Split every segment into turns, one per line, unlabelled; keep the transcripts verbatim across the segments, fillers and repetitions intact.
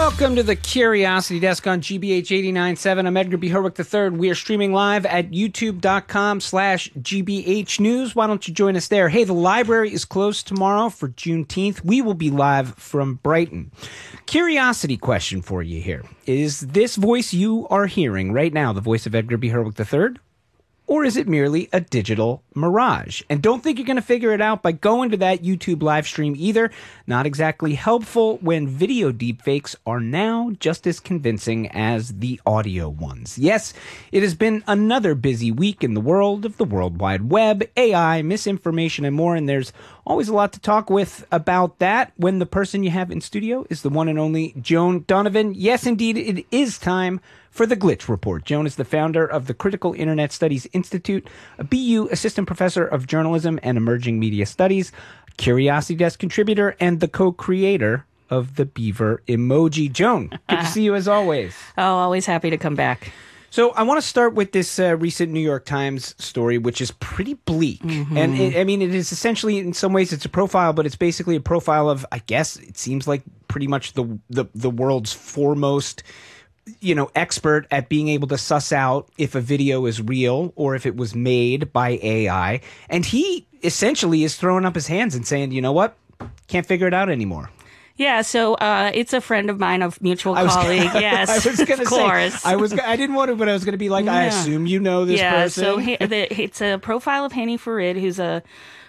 Welcome to the Curiosity Desk on G B H eighty-nine point seven. I'm Edgar B. Herwick the third. We are streaming live at youtube.com slash GBH News. Why don't you join us there? Hey, the library is closed tomorrow for Juneteenth. We will be live from Brighton. Curiosity question for you here. Is this voice you are hearing right now the voice of Edgar B. Herwick the third? Or is it merely a digital mirage? And don't think you're going to figure it out by going to that YouTube live stream either. Not exactly helpful when video deepfakes are now just as convincing as the audio ones. Yes, it has been another busy week in the world of the World Wide Web, A I, misinformation, and more. And there's always a lot to talk with about that when the person you have in studio is the one and only Joan Donovan. Yes, indeed, it is time for the Glitch Report. Joan is the founder of the Critical Internet Studies Institute, a B U assistant professor of journalism and emerging media studies, Curiosity Desk contributor, and the co-creator of the Beaver emoji. Joan, good to see you as always.
Oh, always happy to come back.
So I want to start with this uh, recent New York Times story, which is pretty bleak. Mm-hmm. And it, I mean, it is essentially, in some ways, it's a profile, but it's basically a profile of, I guess, it seems like pretty much the the, the world's foremost, you know, expert at being able to suss out if a video is real or if it was made by A I. And he essentially is throwing up his hands and saying, you know what? Can't figure it out anymore.
Yeah, so uh, it's a friend of mine, a mutual colleague.
Gonna,
yes,
I was going to
of
say,
course.
I was. I didn't want to, but I was going to be like, yeah. I assume you know this
yeah,
person.
Yeah, so he, the, it's a profile of Hani Farid, who's a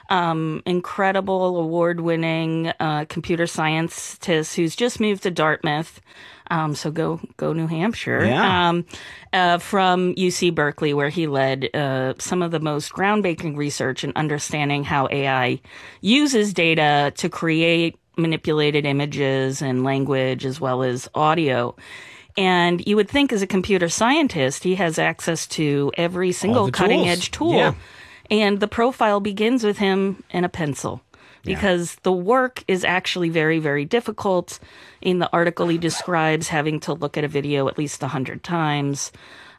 um, incredible, award-winning uh, computer scientist who's just moved to Dartmouth. Um, so go, go New Hampshire.
Yeah.
Um, uh, from U C Berkeley, where he led uh, some of the most groundbreaking research in understanding how A I uses data to create manipulated images and language as well as audio. And you would think as a computer scientist, he has access to every single cutting edge tool.
Yeah.
And the profile begins with him and a pencil. Because yeah. the work is actually very, very difficult. In the article, he describes having to look at a video at least a hundred times,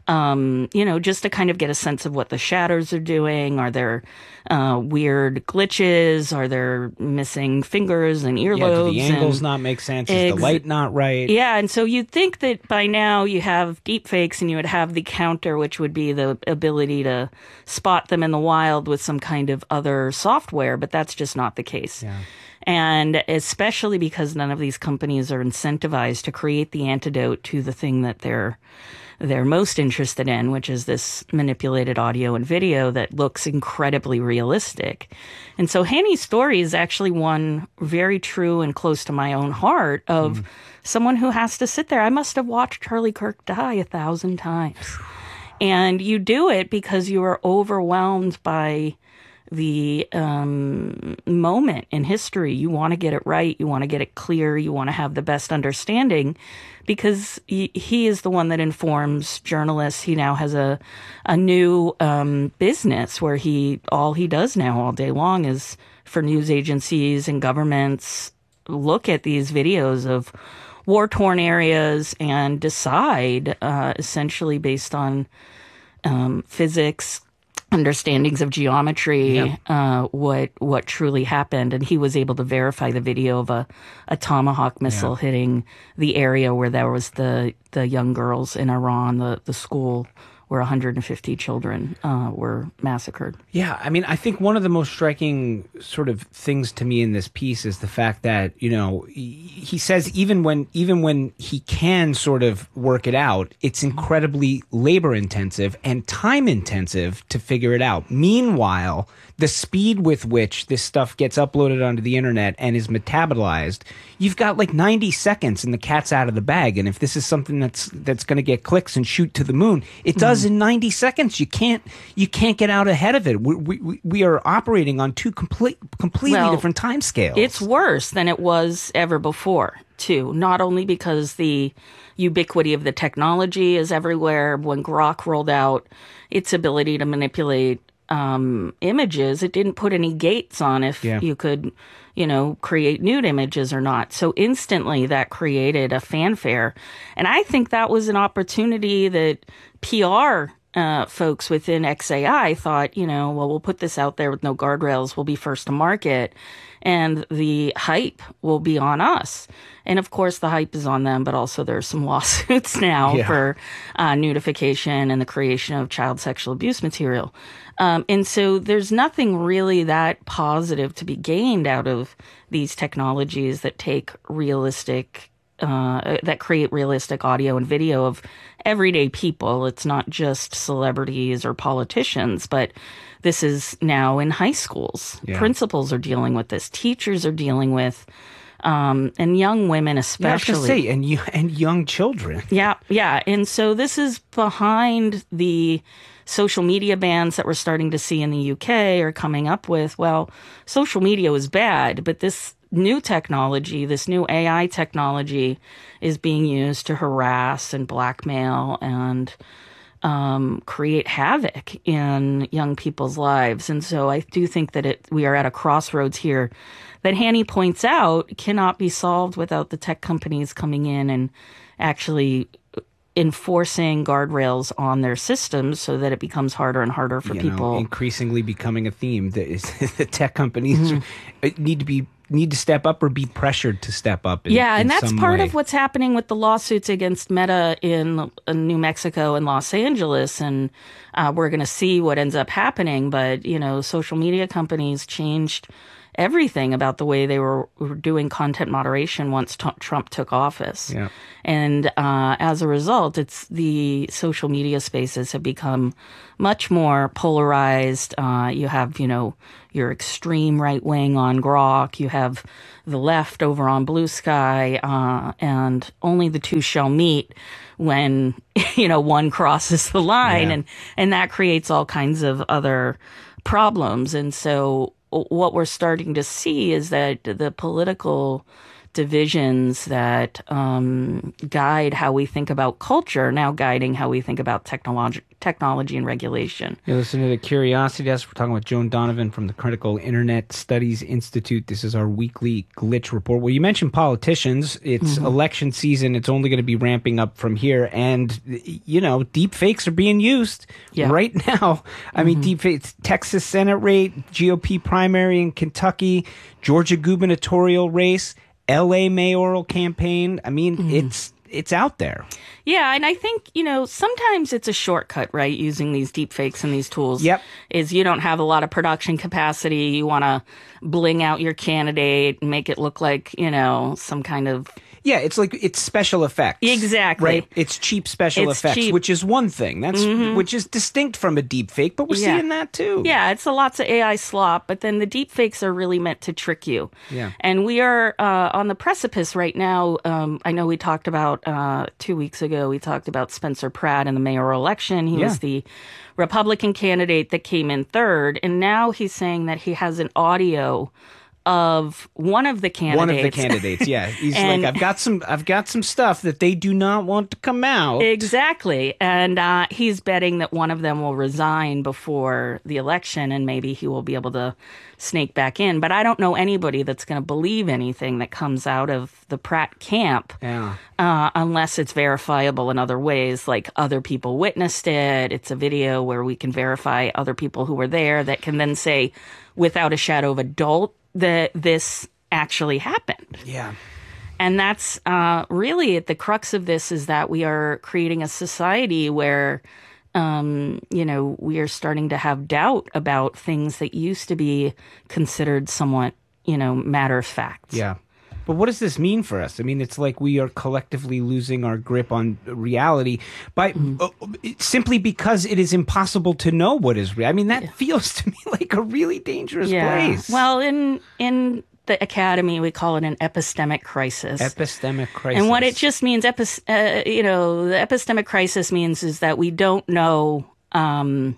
um, you know, just to kind of get a sense of what the shadows are doing. Are there uh, weird glitches? Are there missing fingers and earlobes?
Yeah, do the angles
and,
not make sense? Is
ex-
the light not right?
Yeah, and so you'd think that by now you have deepfakes and you would have the counter, which would be the ability to spot them in the wild with some kind of other software, but that's just not the case.
Yeah.
And especially because none of these companies are incentivized to create the antidote to the thing that they're they're most interested in, which is this manipulated audio and video that looks incredibly realistic. And so Hani's story is actually one very true and close to my own heart of mm. someone who has to sit there. I must have watched Charlie Kirk die a thousand times. And you do it because you are overwhelmed by the um, moment in history. You want to get it right. You want to get it clear. You want to have the best understanding because he, he is the one that informs journalists. He now has a a new um, business where he all he does now all day long is for news agencies and governments look at these videos of war-torn areas and decide uh, essentially based on um, physics, understandings of geometry, yeah. uh, what what truly happened. And he was able to verify the video of a, a Tomahawk missile yeah. hitting the area where there was the, the young girls in Iran, the, the school where one hundred fifty children uh, were massacred.
Yeah, I mean, I think one of the most striking sort of things to me in this piece is the fact that, you know, he says even when even when he can sort of work it out, it's incredibly labor intensive and time intensive to figure it out. Meanwhile, the speed with which this stuff gets uploaded onto the internet and is metabolized, you've got like ninety seconds and the cat's out of the bag. And if this is something that's that's going to get clicks and shoot to the moon, it does in ninety seconds. You can't you can't get out ahead of it. We we, we are operating on two complete completely
well,
different time scales.
It's worse than it was ever before, too. Not only because the ubiquity of the technology is everywhere. When Grok rolled out its ability to manipulate um, images, it didn't put any gates on if yeah. you could, you know, create nude images or not. So instantly that created a fanfare. And I think that was an opportunity that P R uh, folks within X A I thought, you know, well, we'll put this out there with no guardrails. We'll be first to market. and the hype will be on us. And of course, the hype is on them, but also there's some lawsuits now yeah. for uh, nudification and the creation of child sexual abuse material. Um, and so there's nothing really that positive to be gained out of these technologies that take realistic, uh, that create realistic audio and video of everyday people. It's not just celebrities or politicians, but this is now in high schools. Yeah. Principals are dealing with this. Teachers are dealing with Um, and young women especially.
Yeah, I was gonna say, and, you, and young children.
Yeah, yeah. And so this is behind the social media bans that we're starting to see in the U K are coming up with. Well, social media was bad, but this new technology, this new A I technology is being used to harass and blackmail and um, create havoc in young people's lives. And so I do think that it, we are at a crossroads here that Hanny points out cannot be solved without the tech companies coming in and actually enforcing guardrails on their systems so that it becomes harder and harder for
you
people.
Know, increasingly becoming a theme that is the tech companies mm-hmm. need to be need to step up or be pressured to step up. In,
yeah,
in
and that's
some
part
way.
of what's happening with the lawsuits against Meta in, in New Mexico and Los Angeles, and uh, we're going to see what ends up happening. But you know, social media companies changed everything about the way they were, were doing content moderation once t- Trump took office.
Yeah.
And uh, as a result, it's the social media spaces have become much more polarized. Uh, you have, you know, your extreme right wing on Grok. You have the left over on Blue Sky, uh, and only the two shall meet when, you know, one crosses the line. Yeah. And, and that creates all kinds of other problems. And so what we're starting to see is that the political divisions that um, guide how we think about culture are now guiding how we think about technology, technology and regulation.
You're listening to the Curiosity Desk. We're talking with Joan Donovan from the Critical Internet Studies Institute. This is our weekly Glitch Report. Well, you mentioned politicians. It's mm-hmm. election season. It's only going to be ramping up from here. And, you know, deep fakes are being used yeah. right now. I mm-hmm. mean, deep fakes, Texas Senate race, G O P primary in Kentucky, Georgia gubernatorial race, L A mayoral campaign. I mean, mm. it's it's out there.
Yeah, and I think, you know, sometimes it's a shortcut, right, using these deep fakes and these tools.
Yep.
Is you don't have a lot of production capacity. You want to bling out your candidate and make it look like, you know, some kind of...
Yeah, it's like it's special effects.
Exactly.
Right. It's cheap special
it's
effects,
cheap.
which is one thing. That's mm-hmm. which is distinct from a deep fake, but we're
yeah.
seeing that too.
Yeah, it's a lots of A I slop, but then the deep fakes are really meant to trick you.
Yeah.
And we are uh, on the precipice right now. Um, I know we talked about uh, two weeks ago, we talked about Spencer Pratt in the mayoral election. He
yeah.
was the Republican candidate that came in third, and now he's saying that he has an audio of one of the candidates.
One of the candidates, yeah. He's and, like, I've got some I've got some stuff that they do not want to come out.
Exactly. And uh, he's betting that one of them will resign before the election and maybe he will be able to snake back in. But I don't know anybody that's going to believe anything that comes out of the Pratt camp
yeah.
uh, unless it's verifiable in other ways, like other people witnessed it. It's a video where we can verify other people who were there that can then say, without a shadow of a doubt, that this actually happened.
Yeah.
And that's uh, really at the crux of this, is that we are creating a society where, um, you know, we are starting to have doubt about things that used to be considered somewhat, you know, matter of fact.
Yeah. But what does this mean for us? I mean, it's like we are collectively losing our grip on reality by mm-hmm. uh, simply because it is impossible to know what is real. I mean, that yeah. feels to me like a really dangerous
yeah.
place.
Well, in in the academy, we call it an epistemic crisis.
Epistemic crisis.
And what it just means, epi- uh, you know, the epistemic crisis means is that we don't know um,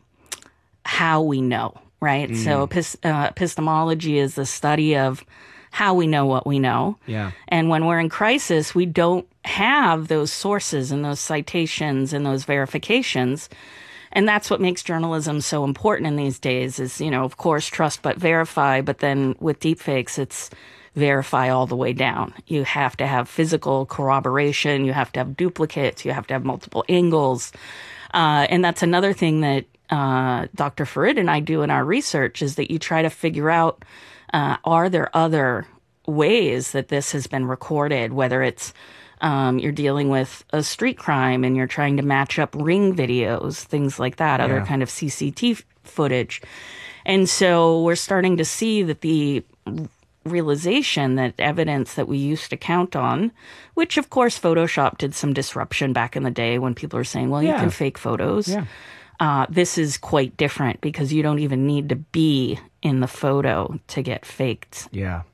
how we know, right? Mm. So epist- uh, epistemology is the study of how we know what we know.
Yeah.
And when we're in crisis, we don't have those sources and those citations and those verifications. And that's what makes journalism so important in these days is, you know, of course, trust but verify. But then with deepfakes, it's verify all the way down. You have to have physical corroboration. You have to have duplicates. You have to have multiple angles. Uh, and that's another thing that uh, Doctor Farid and I do in our research, is that you try to figure out Uh, are there other ways that this has been recorded, whether it's um, you're dealing with a street crime and you're trying to match up ring videos, things like that, yeah. other kind of C C T V footage. And so we're starting to see that the realization that evidence that we used to count on, which of course Photoshop did some disruption back in the day when people are saying, well, yeah. you can fake photos.
Yeah.
Uh, this is quite different because you don't even need to be in the photo to get faked.
Yeah.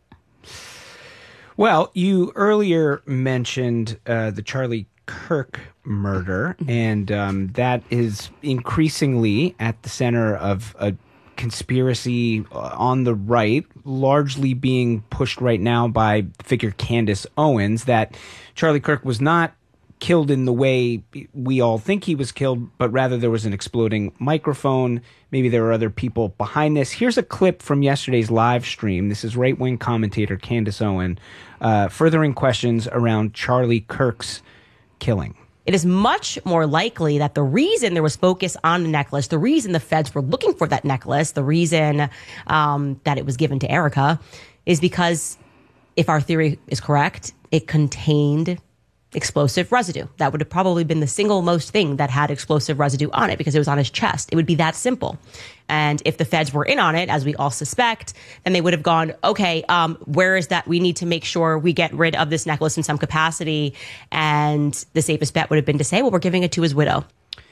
Well, you earlier mentioned uh, the Charlie Kirk murder, and um, that is increasingly at the center of a conspiracy on the right, largely being pushed right now by figure Candace Owens, that Charlie Kirk was not killed in the way we all think he was killed, but rather there was an exploding microphone. Maybe there were other people behind this. Here's a clip from yesterday's live stream. This is right-wing commentator Candace Owens uh, furthering questions around Charlie Kirk's killing.
It is much more likely that the reason there was focus on the necklace, the reason the feds were looking for that necklace, the reason um, that it was given to Erica, is because if our theory is correct, it contained explosive residue. That would have probably been the single most thing that had explosive residue on it because it was on his chest. It would be that simple. And if the feds were in on it, as we all suspect, then they would have gone, okay, um, where is that? We need to make sure we get rid of this necklace in some capacity. And the safest bet would have been to say, well, we're giving it to his widow.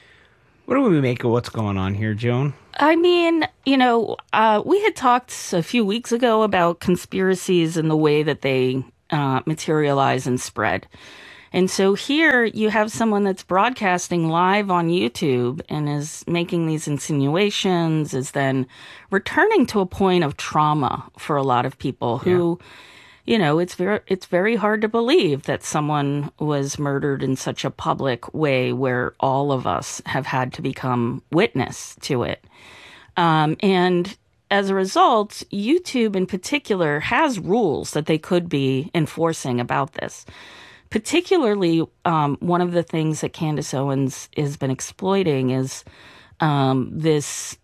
What do we make of what's going on here, Joan?
I mean, you know, uh, we had talked a few weeks ago about conspiracies and the way that they uh, materialize and spread. And so here you have someone that's broadcasting live on YouTube and is making these insinuations, is then returning to a point of trauma for a lot of people who, yeah. you know, it's very, it's very hard to believe that someone was murdered in such a public way where all of us have had to become witness to it. Um, and as a result, YouTube in particular has rules that they could be enforcing about this. Particularly, um, one of the things that Candace Owens has been exploiting is um, this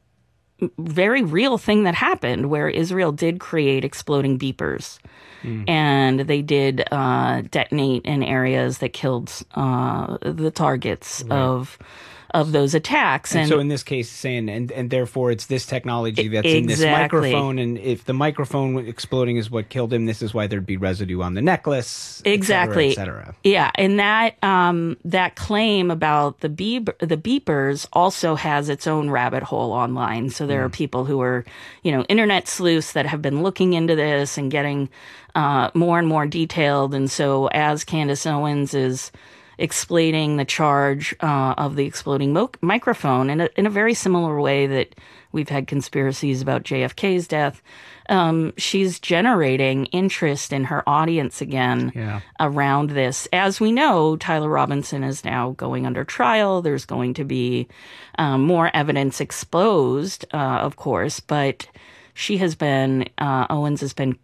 very real thing that happened where Israel did create exploding beepers. Mm. And they did uh, detonate in areas that killed uh, the targets right. of of those attacks.
And,
and
so in this case, saying, and, and therefore it's this technology that's
exactly.
in this microphone, and if the microphone exploding is what killed him, this is why there'd be residue on the necklace,
exactly.
et cetera, et cetera.
Yeah, and that um, that claim about the beep, the beepers also has its own rabbit hole online. So there mm. are people who are, you know, internet sleuths that have been looking into this and getting uh, more and more detailed. And so as Candace Owens is explaining the charge uh, of the exploding mo- microphone in a, in a very similar way that we've had conspiracies about J F K's death. Um, she's generating interest in her audience again
yeah.
around this. As we know, Tyler Robinson is now going under trial. There's going to be um, more evidence exposed, uh, of course, but she has been, uh, Owens has been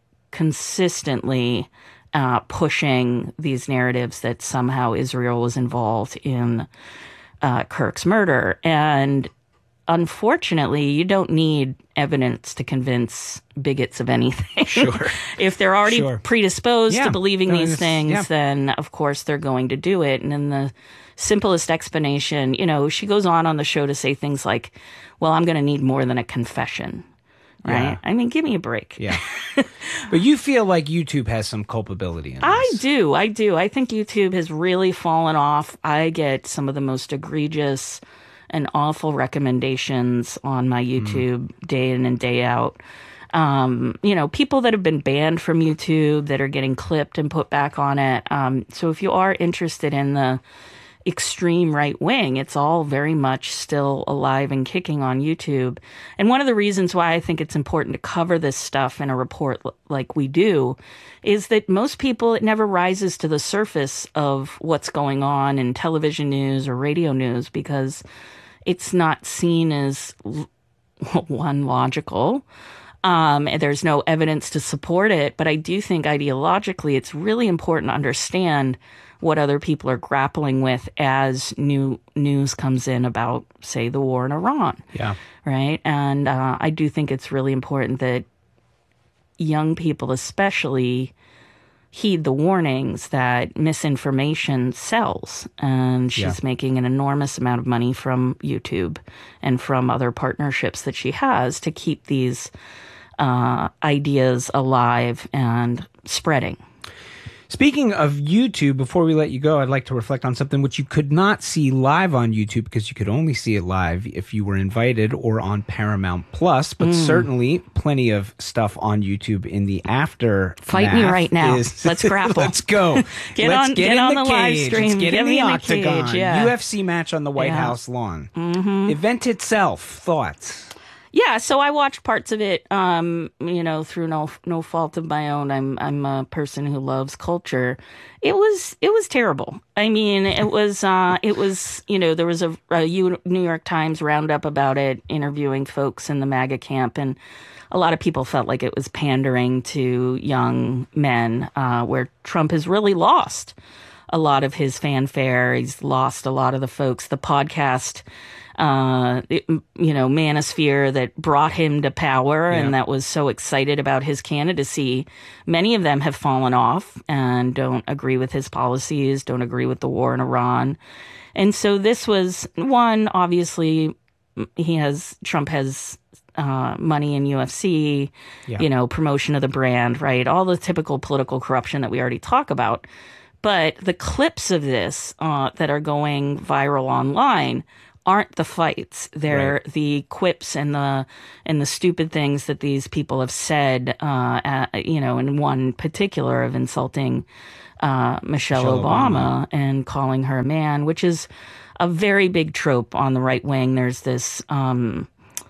consistently Uh, pushing these narratives that somehow Israel was involved in uh, Kirk's murder. And unfortunately, you don't need evidence to convince bigots of anything.
Sure.
If they're already
sure.
predisposed
yeah.
to believing
no,
these things,
yeah.
then of course they're going to do it. And in the simplest explanation, you know, she goes on on the show to say things like, well, I'm going to need more than a confession. Right?
Yeah.
I mean, give me a break.
Yeah. But you feel like YouTube has some culpability in this.
I do. I do. I think YouTube has really fallen off. I get some of the most egregious and awful recommendations on my YouTube mm. day in and day out. Um, you know, people that have been banned from YouTube that are getting clipped and put back on it. Um, so if you are interested in the extreme right wing, it's all very much still alive and kicking on YouTube. And one of the reasons why I think it's important to cover this stuff in a report like we do is that most people, it never rises to the surface of what's going on in television news or radio news because it's not seen as one logical. Um, and there's no evidence to support it. But I do think ideologically, it's really important to understand what other people are grappling with as new news comes in about, say, the war in Iran.
Yeah.
Right. And uh, I do think it's really important that young people especially heed the warnings that misinformation sells. And she's
Yeah.
making an enormous amount of money from YouTube and from other partnerships that she has to keep these uh, ideas alive and spreading.
Speaking of YouTube, before we let you go, I'd like to reflect on something which you could not see live on YouTube because you could only see it live if you were invited or on Paramount Plus, but
Mm.
certainly plenty of stuff on YouTube in the after.
Fight me right now. Let's grapple.
Let's go.
Get
Let's
on-
get,
get
in
on
the
the live
cage.
stream.
Let's get,
Get
in
me
the
in the
octagon.
cage, yeah.
U F C match on the White
Yeah.
House lawn. Mm-hmm. Event itself, thoughts?
Yeah, so I watched parts of it, um, you know, through no no fault of my own. I'm I'm a person who loves culture. It was it was terrible. I mean, it was uh, it was you know there was a, a New York Times roundup about it, interviewing folks in the MAGA camp, and a lot of people felt like it was pandering to young men, uh, where Trump has really lost a lot of his fanfare. He's lost a lot of the folks. The podcast. Uh, it, you know, manosphere that brought him to power
Yeah.
and that was so excited about his candidacy. Many of them have fallen off and don't agree with his policies, don't agree with the war in Iran. And so this was one, obviously, he has, Trump has uh, money in U F C,
Yeah.
you know, promotion of the brand, right? All the typical political corruption that we already talk about. But the clips of this uh, that are going viral online aren't the fights. They're
Right.
the quips and the and the stupid things that these people have said. Uh, at, you know, in one particular of insulting uh, Michelle,
Michelle
Obama,
Obama.
and calling her a man, which is a very big trope on the right wing. There's this um,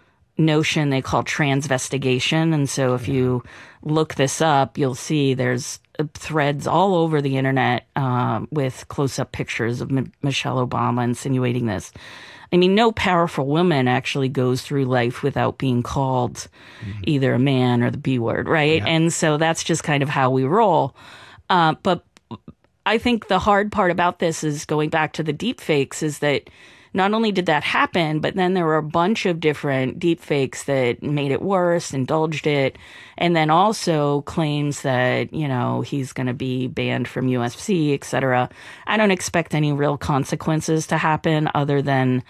notion they call transvestigation, and so if you look this up, you'll see there's threads all over the internet uh, with close-up pictures of M- Michelle Obama insinuating this. I mean, no powerful woman actually goes through life without being called mm-hmm. either a man or the B word, right?
Yeah.
And so that's just kind of how we roll. Uh, but I think the hard part about this is going back to the deep fakes is that not only did that happen, but then there were a bunch of different deep fakes that made it worse, indulged it, and then also claims that, you know, he's going to be banned from U F C, et cetera. I don't expect any real consequences to happen other than,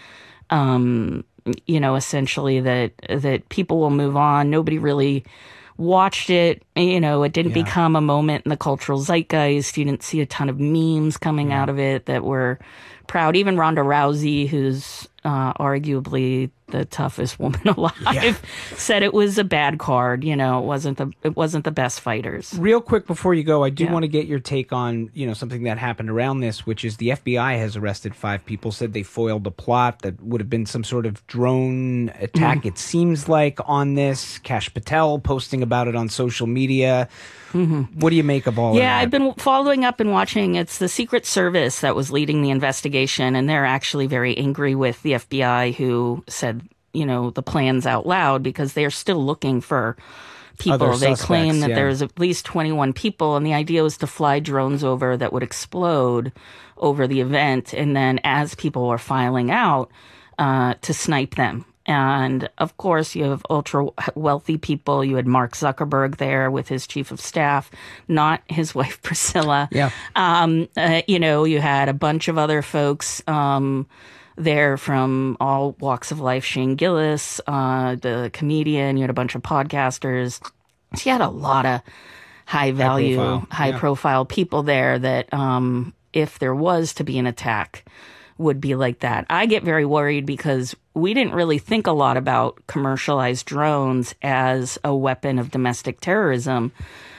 um, you know, essentially that that people will move on. Nobody really watched it. You know, it didn't
Yeah.
become a moment in the cultural zeitgeist. You didn't see a ton of memes coming
Yeah.
out of it that were proud. Even Ronda Rousey, who's uh, arguably the toughest woman alive,
Yeah.
said it was a bad card. You know, it wasn't the it wasn't the best fighters.
Real quick before you go, I do
Yeah.
want to get your take on, you know, something that happened around this, which is the F B I has arrested five people, said they foiled a plot that would have been some sort of drone attack,
Mm-hmm.
it seems like, on this. Kash Patel posting about it on social media. Mm-hmm. What do you make of all
Yeah,
of
I've
that?
been following up and watching. It's the Secret Service that was leading the investigation, and they're actually very angry with the F B I who said, you know, the plans out loud because they're still looking for people.
Other
They
suspects,
claim that
yeah.
there's at least twenty-one people, and the idea was to fly drones over that would explode over the event, and then as people were filing out, uh, to snipe them. And of course, you have ultra wealthy people. You had Mark Zuckerberg there with his chief of staff, not his wife Priscilla.
Yeah.
Um, uh, you know, you had a bunch of other folks um, there from all walks of life. Shane Gillis, uh, the comedian. You had a bunch of podcasters. So you had a lot of high value, high
profile,
profile,
yeah.
profile people there that um, if there was to be an attack, would be like that. I get very worried because we didn't really think a lot about commercialized drones as a weapon of domestic terrorism,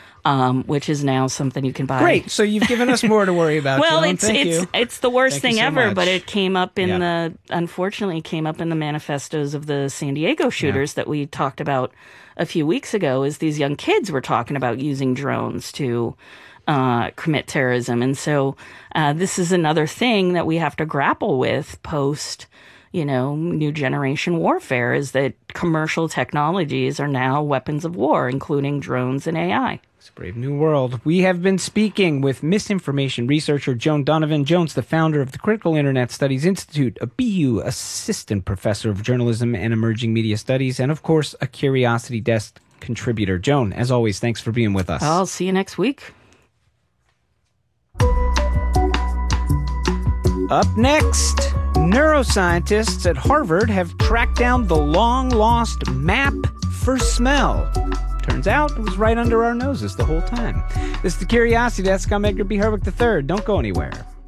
um, which is now something you can buy.
Great. So you've given us more to worry about.
Well,
Joan.
it's
Thank
it's
you.
it's the worst
Thank you
thing
so
ever,
much.
but it came up in
Yeah.
the unfortunately it came up in the manifestos of the San Diego shooters that we talked about a few weeks ago. Is these young kids were talking about using drones to uh, commit terrorism, and so uh, this is another thing that we have to grapple with post. You know, new generation warfare is that commercial technologies are now weapons of war, including drones and A I.
It's a brave new world. We have been speaking with misinformation researcher Joan Donovan. Joan's the founder of the Critical Internet Studies Institute, a B U assistant professor of journalism and emerging media studies, and of course, a Curiosity Desk contributor. Joan, as always, thanks for being with us.
I'll see you next week.
Up next, neuroscientists at Harvard have tracked down the long-lost map for smell. Turns out it was right under our noses the whole time. This is the Curiosity Desk. I'm Edgar B. Herwick the third. Don't go anywhere.